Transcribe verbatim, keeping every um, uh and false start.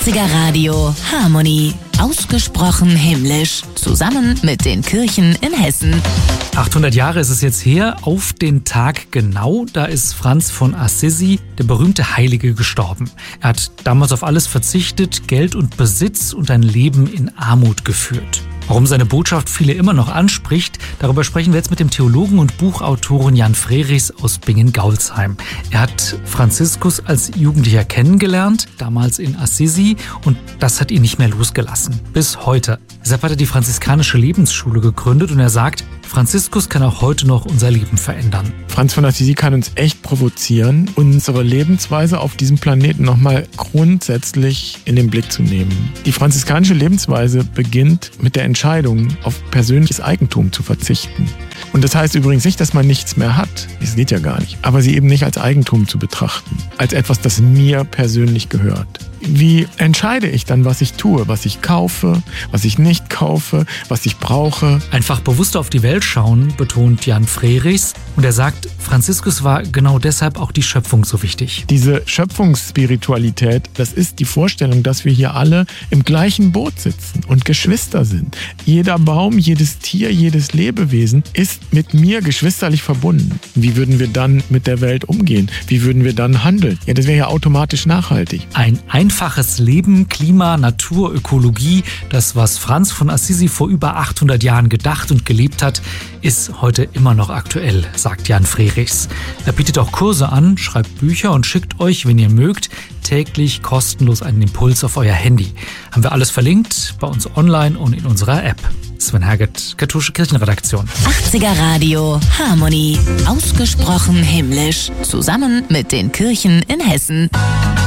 achtziger Radio Harmonie. Ausgesprochen himmlisch. Zusammen mit den Kirchen in Hessen. achthundert Jahre ist es jetzt her, auf den Tag genau, da ist Franz von Assisi, der berühmte Heilige, gestorben. Er hat damals auf alles verzichtet, Geld und Besitz und ein Leben in Armut geführt. Warum seine Botschaft viele immer noch anspricht, darüber sprechen wir jetzt mit dem Theologen und Buchautoren Jan Frerichs aus Bingen-Gaulsheim. Er hat Franziskus als Jugendlicher kennengelernt, damals in Assisi, und das hat ihn nicht mehr losgelassen, bis heute. Deshalb hat er die franziskanische Lebensschule gegründet und er sagt, Franziskus kann auch heute noch unser Leben verändern. Franz von Assisi kann uns echt provozieren, unsere Lebensweise auf diesem Planeten nochmal grundsätzlich in den Blick zu nehmen. Die franziskanische Lebensweise beginnt mit der Entscheidung, auf persönliches Eigentum zu verzichten. Und das heißt übrigens nicht, dass man nichts mehr hat. Das geht ja gar nicht. Aber sie eben nicht als Eigentum zu betrachten. Als etwas, das mir persönlich gehört. Wie entscheide ich dann, was ich tue, was ich kaufe, was ich nicht kaufe, was ich brauche? Einfach bewusster auf die Welt schauen, betont Jan Frerichs. Und er sagt, Franziskus war genau deshalb auch die Schöpfung so wichtig. Diese Schöpfungsspiritualität, das ist die Vorstellung, dass wir hier alle im gleichen Boot sitzen und Geschwister sind. Jeder Baum, jedes Tier, jedes Lebewesen ist mit mir geschwisterlich verbunden. Wie würden wir dann mit der Welt umgehen? Wie würden wir dann handeln? Ja, das wäre ja automatisch nachhaltig. Ein einfaches Leben, Klima, Natur, Ökologie, das, was Franz von Assisi vor über achthundert Jahren gedacht und gelebt hat, ist heute immer noch aktuell, sagt Jan Frerichs. Er bietet auch Kurse an, schreibt Bücher und schickt euch, wenn ihr mögt, täglich kostenlos einen Impuls auf euer Handy. Haben wir alles verlinkt bei uns online und in unserer App. Sven Herget, Katholische Kirchenredaktion. achtziger Radio Harmonie. Ausgesprochen himmlisch. Zusammen mit den Kirchen in Hessen.